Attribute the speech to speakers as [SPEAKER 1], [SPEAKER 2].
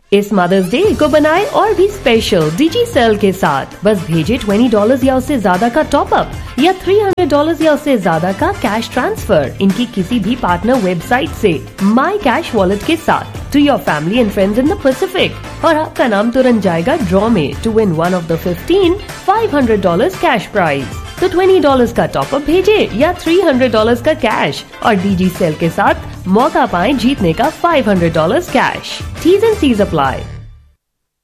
[SPEAKER 1] इस mother's day को बनाए और भी स्पेशल डिजिसेल के साथ। बस भेजे $20 या उससे ज्यादा का टॉप अप या $300 या उससे ज्यादा का कैश ट्रांसफर इनकी किसी भी पार्टनर वेबसाइट से माई कैश वॉलेट के साथ to your family and friends in the Pacific और आपका नाम तुरंत जाएगा ड्रॉ में to win one of the 15 $500 cash prize. तो $20 का टॉप अप भेजे या $300 का कैश और डिजिसेल के साथ मौका पाएं जीतने का $500 cash. T's and C's apply.